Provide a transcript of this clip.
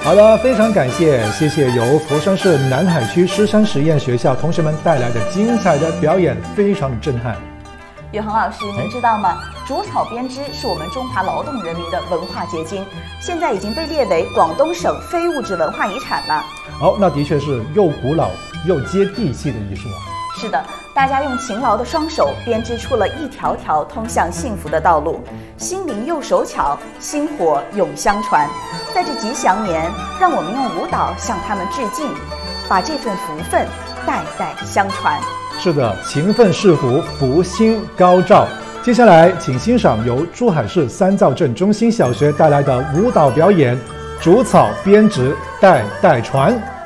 好的，非常感谢由佛山市南海区狮山实验学校同学们带来的精彩的表演，非常震撼。 宇恒老师，您知道吗？竹草编织是我们中华劳动人民的文化结晶，现在已经被列为广东省非物质文化遗产了。 好，那的确是又古老又接地气的艺术啊。 是的，大家用勤劳的双手编织出了一条条通向幸福的道路，心灵又手巧，薪火永相传。在这吉祥年，让我们用舞蹈向他们致敬，把这份福分代代相传。 是的，勤奋是福，福星高照。接下来请欣赏由珠海市三灶镇中心小学带来的舞蹈表演《竹草编织代代传》。